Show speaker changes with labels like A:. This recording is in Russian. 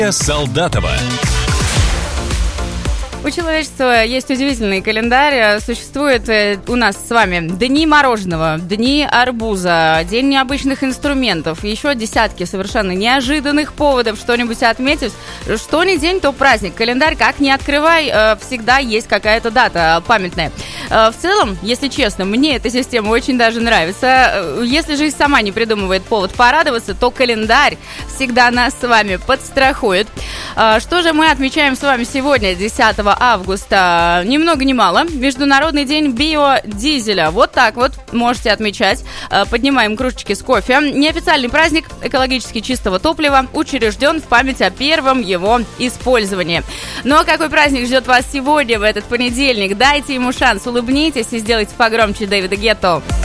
A: Солдатова.
B: У человечества есть удивительный календарь. Существует у нас с вами дни мороженого, дни арбуза, день необычных инструментов, еще десятки совершенно неожиданных поводов что-нибудь отметить. Что ни день, то праздник. Календарь, как ни открывай, всегда есть какая-то дата памятная. В целом, если честно, мне эта система очень даже нравится. Если жизнь сама не придумывает повод порадоваться, то календарь всегда нас с вами подстрахует. Что же мы отмечаем с вами сегодня, 10 августа? Ни много ни мало. Международный день биодизеля. Вот так вот можете отмечать. Поднимаем кружечки с кофе. Неофициальный праздник экологически чистого топлива учрежден в память о первом его использовании. Ну а какой праздник ждет вас сегодня, в этот понедельник? Дайте ему шанс, улыбнитесь и сделайте погромче Дэвида Гетто.